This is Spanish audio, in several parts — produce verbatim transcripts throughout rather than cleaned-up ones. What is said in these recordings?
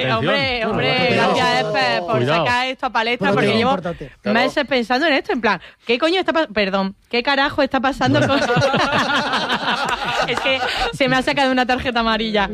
Hombre, hombre, hombre, gracias Efe, por Cuidado. sacar esto a palestra, Pero porque tío, llevo importante. meses pensando en esto, en plan, ¿qué coño está pasando? Perdón, ¿qué carajo está pasando con...? Es que se me ha sacado una tarjeta amarilla.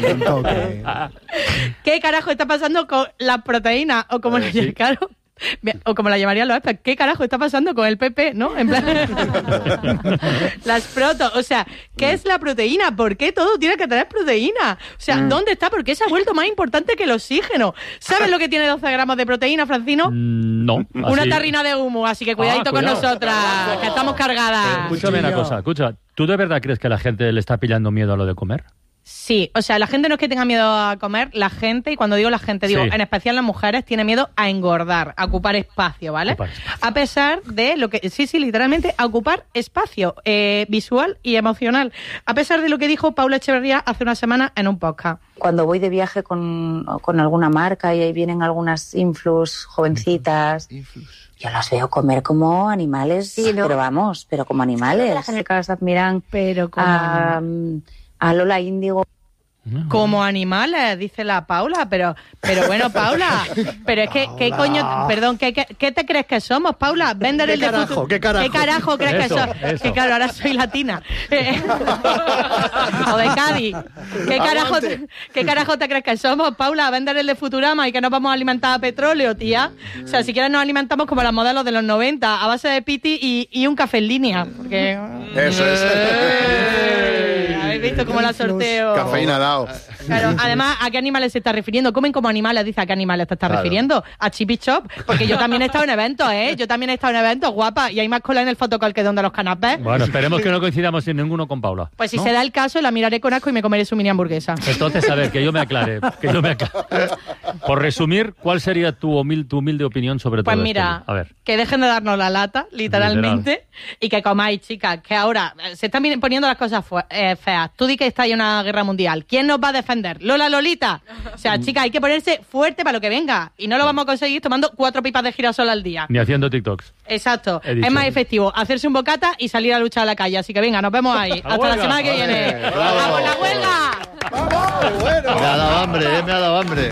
¿Qué carajo está pasando con las proteínas? O como, Eh, la, sí. claro, o como la llamarían los expertos, ¿qué carajo está pasando con el P P? ¿No? En plan, las protos, o sea, ¿qué es la proteína? ¿Por qué todo tiene que tener proteína? O sea, ¿dónde está? ¿Por qué se ha vuelto más importante que el oxígeno? ¿Sabes lo que tiene doce gramos de proteína, Francino? Mm, No. Una así- tarrina de humo, así que cuidadito Ah, con cuidado. nosotras, que estamos cargadas. Escúchame una cosa, escucha. ¿Tú de verdad crees que la gente le está pillando miedo a lo de comer? Sí, o sea, la gente no es que tenga miedo a comer, la gente, y cuando digo la gente, digo, Sí. en especial las mujeres, tiene miedo a engordar, a ocupar espacio, ¿vale? Ocupar espacio. A pesar de lo que, sí, sí, literalmente, a ocupar espacio eh, visual y emocional. A pesar de lo que dijo Paula Echeverría hace una semana en un podcast. Cuando voy de viaje con, con alguna marca y ahí vienen algunas influs jovencitas, yo las veo comer como animales, Sí, ¿no? pero vamos, pero como animales. Las chicas admiran Pero como, a, a Lola Índigo. como animales, dice la Paula, pero, pero bueno, Paula, pero es que, ¿qué coño, perdón, ¿qué, qué, qué te crees que somos, Paula? Vender ¿Qué el de carajo? futuro. ¿Qué carajo? ¿Qué carajo crees Eso, que somos? eso. Que claro, ahora soy latina. O de Cádiz. ¿Qué carajo, te, ¿Qué carajo te crees que somos, Paula? Vender el de Futurama y que nos vamos a alimentar a petróleo, tía. O sea, si quieres nos alimentamos como las modelos de los noventa, a base de piti y, y un café en línea. Porque... Eso es. Eh, ¿Habéis visto cómo la sorteo? Cafeína dao. Claro, además, ¿a qué animales se está refiriendo? ¿Comen como animales? Dice, ¿a qué animales te estás Claro. refiriendo? ¿A Chippy Chop? Porque yo también he estado en eventos, ¿eh? Yo también he estado en eventos, guapa, y hay más cola en el fotocall que donde los canapés. Bueno, esperemos que no coincidamos en ninguno con Paula. Pues si ¿no? se da el caso, la miraré con asco y me comeré su mini hamburguesa. Entonces, a ver, que yo me aclare. Que yo me aclare. Por resumir, ¿cuál sería tu, humil- tu humilde opinión sobre Pues todo mira, esto? A ver. que dejen de darnos la lata, literalmente, y que comáis, chicas, que ahora eh, se están poniendo las cosas fue- eh, feas. Tú di que está en una guerra mundial. ¿Quién nos va a defender? ¿Lola Lolita? O sea, chicas, hay que ponerse fuerte para lo que venga. Y no lo vamos a conseguir tomando cuatro pipas de girasol al día. Ni haciendo TikToks. Exacto. He dicho. Es más efectivo hacerse un bocata y salir a luchar a la calle. Así que venga, nos vemos ahí. ¡A Hasta huelga! la semana que viene. Bravo. ¡Vamos, la huelga! Me ha dado hambre, eh, me ha dado hambre.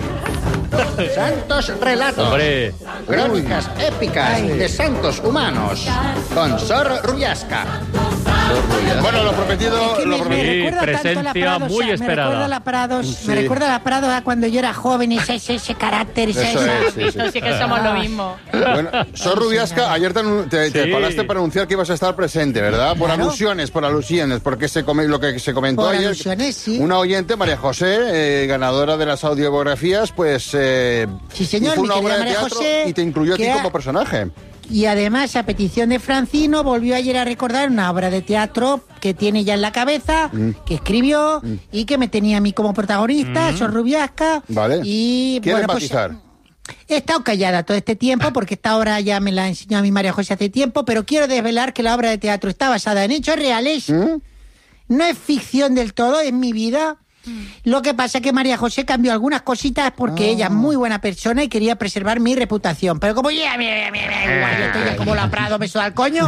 Santos relatos. Hombre, Crónicas épicas de santos humanos. Con Sor Rubiasca. Bueno, lo prometido, Es que lo me, me prometido. Sí, recuerda tanto a la presencia Prados, muy o sea, me esperada. recuerda a la Prados, Sí. me recuerda a la Prados a cuando yo era joven, ese, ese, ese carácter, ese, Eso esa- es, sí, sí. Esto sí que somos lo mismo. Bueno, Sor Rubiasca, ayer te, anu- te, te Sí. paraste para anunciar que ibas a estar presente, ¿verdad? Por Claro. alusiones, por alusiones, porque se come, lo que se comentó Por ayer. alusiones, sí. Una oyente, María José, eh, ganadora de las audiografías, pues eh, Sí, señor, hizo mi una obra querida de María teatro José, y te incluyó a ti que ha- como personaje. Y además, a petición de Francino, volvió ayer a recordar una obra de teatro que tiene ya en la cabeza, Mm. que escribió y que me tenía a mí como protagonista, Sor Rubiasca. Vale. Y ¿Quieres bueno, pues matizar? he estado callada todo este tiempo porque esta obra ya me la enseñó a mi María José hace tiempo, pero quiero desvelar que la obra de teatro está basada en hechos reales. ¿Mm? No es ficción del todo, es mi vida. Lo que pasa es que María José cambió algunas cositas porque ella es muy buena persona y quería preservar mi reputación. Pero como ya, mira, mira, mira, igual yo estoy ya como la Prado, me suda al coño.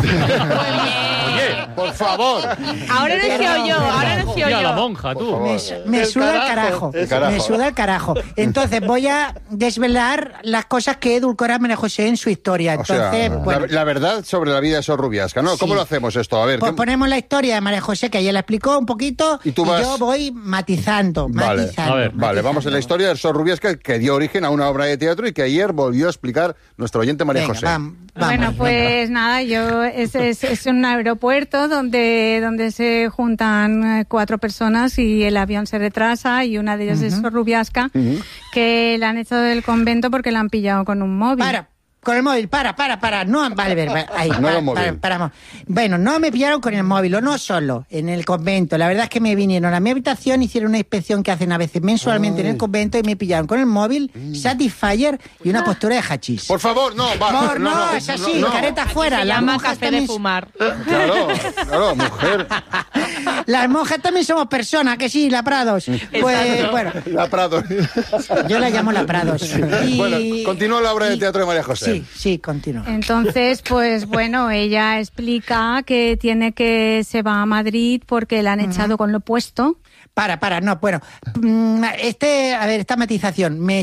oye, Por favor. Ahora no he sido yo, ahora no he sido mira la yo. monja, tú. Me, su- me suda el carajo, El carajo. me suda el carajo. Entonces voy a desvelar las cosas que edulcora María José en su historia. O sea, Entonces, bueno, la, la verdad sobre la vida de Sor Rubiasca, ¿no? ¿Cómo Sí. lo hacemos esto? A ver, pues ¿qué- ponemos la historia de María José, que ella la explicó un poquito, Y y, tú vas- yo voy matizando, Vale, matizando. a ver, Vale, matizando. vamos a la historia de Sor Rubiasca, que dio origen a una obra de teatro y que ayer volvió a explicar nuestro oyente María Venga, José. vam- vamos, Bueno, venga. pues nada, yo es, es, es un aeropuerto donde, donde se juntan eh, cuatro personas y el avión se retrasa y una de ellas es Sor Rubiasca, que la han echado del convento porque la han pillado con un móvil. Para, con el móvil, para, para, para. No, vale, vale, vale, ahí, No para, lo móvil. para, paramos. Bueno, no me pillaron con el móvil, o no solo, en el convento. La verdad es que me vinieron a mi habitación, hicieron una inspección que hacen a veces mensualmente en el convento y me pillaron con el móvil, Satisfyer y una postura de hachís. Por favor, no, va. Amor, no, es así, no, no. careta fuera. Se Las llama monjas café de también- fumar. Claro, claro, mujer. Las monjas también somos personas, que sí, la Prados. Pues, bueno, La Prado. yo la llamo la Prados. Y- Bueno, continúa la obra de y- teatro de María José. Sí, sí, continúa. Entonces, pues bueno, ella explica que tiene que se va a Madrid porque la han echado con lo puesto. Para, para, no, bueno. Mm, Este, a ver, esta matización. Me